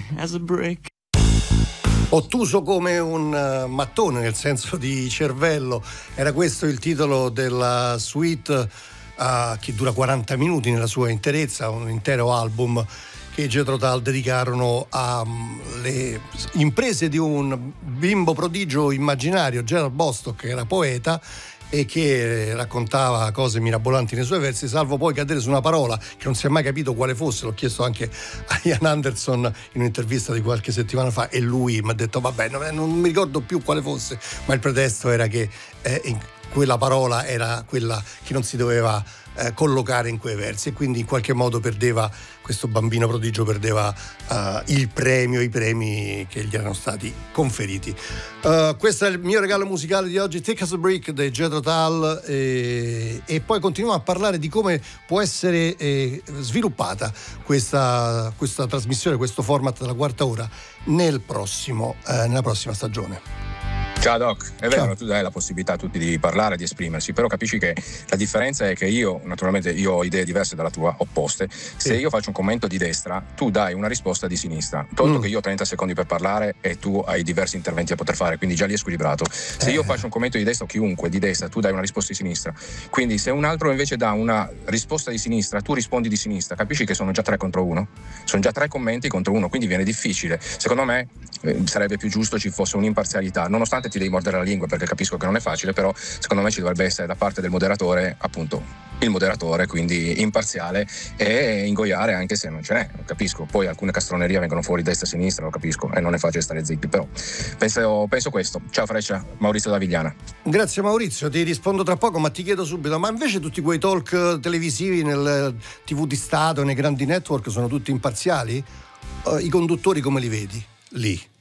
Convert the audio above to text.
as a brick. Ottuso come un mattone, nel senso di cervello, era questo il titolo della suite che dura 40 minuti nella sua interezza, un intero album che Jethro Tull dedicarono alle imprese di un bimbo prodigio immaginario, Gerald Bostock, che era poeta e che raccontava cose mirabolanti nei suoi versi, salvo poi cadere su una parola che non si è mai capito quale fosse. L'ho chiesto anche a Ian Anderson in un'intervista di qualche settimana fa e lui mi ha detto vabbè, non mi ricordo più quale fosse, ma il pretesto era che quella parola era quella che non si doveva collocare in quei versi, e quindi in qualche modo perdeva, questo bambino prodigio perdeva i premi che gli erano stati conferiti. Questo è il mio regalo musicale di oggi, Take Us a Break dei Jethro Tull, e poi continuiamo a parlare di come può essere sviluppata questa trasmissione, questo format della quarta ora nella prossima stagione. Ciao Doc, è vero, Ciao. tu dai la possibilità a tutti di parlare, di esprimersi, però capisci che la differenza è che io ho idee diverse dalla tua, opposte. Se io faccio un commento di destra, tu dai una risposta di sinistra, tolto che io ho 30 secondi per parlare e tu hai diversi interventi da poter fare, quindi già lì è squilibrato. Se io faccio un commento di destra o chiunque di destra, tu dai una risposta di sinistra, quindi se un altro invece dà una risposta di sinistra, tu rispondi di sinistra, capisci che sono già 3 contro 1? Sono già 3 commenti contro 1, quindi viene difficile. Secondo me sarebbe più giusto ci fosse un'imparzialità, nonostante ti devi mordere la lingua perché capisco che non è facile, però secondo me ci dovrebbe essere da parte del moderatore, appunto il moderatore, quindi imparziale, e ingoiare anche se non ce n'è, lo capisco. Poi alcune castronerie vengono fuori destra e sinistra, lo capisco, e non è facile stare zitti, però penso questo. Ciao Freccia, Maurizio da Vigliana. Grazie Maurizio, ti rispondo tra poco, ma ti chiedo subito, ma invece tutti quei talk televisivi nel TV di Stato, nei grandi network, sono tutti imparziali? I conduttori come li vedi lì?